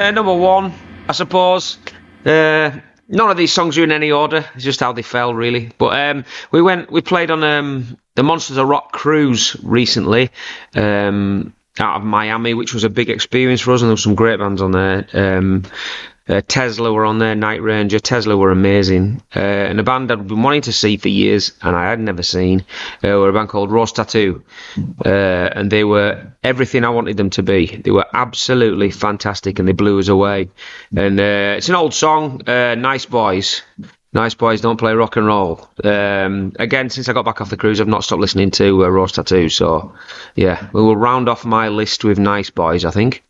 Number one, I suppose. None of these songs are in any order. It's just how they fell, really. But we played on the Monsters of Rock cruise recently out of Miami, which was a big experience for us, and there were some great bands on there. Tesla were on there, Night Ranger. Tesla were amazing. And a band I'd been wanting to see for years and I had never seen were a band called Rose Tattoo. And they were everything I wanted them to be. They were absolutely fantastic and they blew us away. And it's an old song, Nice Boys. Nice Boys Don't Play Rock and Roll. Again, since I got back off the cruise, I've not stopped listening to Rose Tattoo. So, yeah, we will round off my list with Nice Boys, I think.